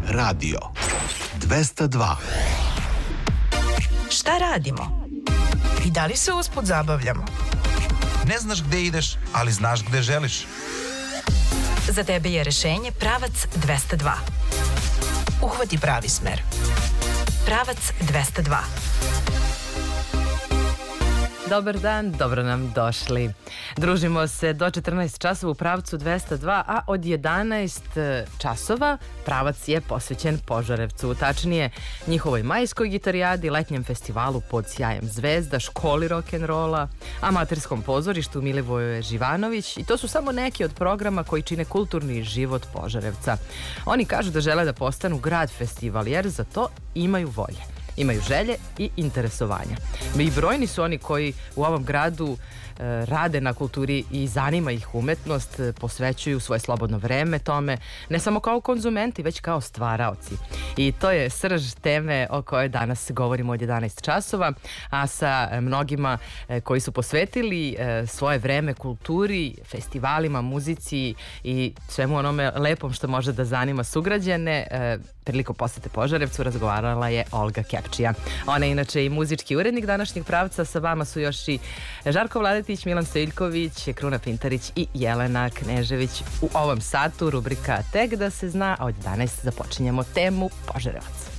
Radio 202. Šta radimo? I da li se usput zabavljamo? Ne znaš gde ideš, ali znaš gde želiš. Za tebe je rešenje Pravac 202. Uhvati pravi smer. Pravac 202. Dobar dan, dobro nam došli. Družimo se do 14 časova u Pravcu 202, a od 11 časova Pravac je posvećen Požarevcu, tačnije njihovoj majskoj gitarijadi, letnjem festivalu Pod sjajem zvezda, školi rock'n'rolla, amaterskom pozorištu Milivoje Živanović, i to su samo neki od programa koji čine kulturni život Požarevca. Oni kažu da žele da postanu grad festival, jer za to imaju volje. Imaju želje i interesovanja. I brojni su oni koji u ovom gradu rade na kulturi i zanima ih umetnost, posvećuju svoje slobodno vreme tome, ne samo kao konzumenti, već kao stvaraoci. I to je srž teme o kojoj danas govorimo od 11 časova, a sa mnogima koji su posvetili svoje vreme kulturi, festivalima, muzici i svemu onome lepom što može da zanima sugrađane. Prilikom posete Požarevcu razgovarala je Olga Kepčija. Ona je inače i muzički urednik današnjeg Pravca. Sa vama su još i Žarko Vladetić, Milan Stojiljković, Kruna Pintarić i Jelena Knežević. U ovom satu rubrika Tek da se zna, a od 11 započinjemo temu Požarevac.